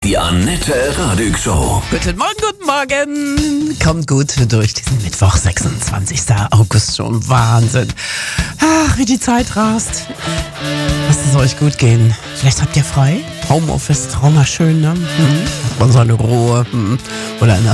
Die Annette Radig Show. Guten Morgen. Kommt gut durch diesen Mittwoch, 26. August schon. Wahnsinn. Ach, wie die Zeit rast. Lasst es euch gut gehen. Vielleicht habt ihr frei. Homeoffice, traumaschön, ne? Hat man so eine Ruhe. Oder in der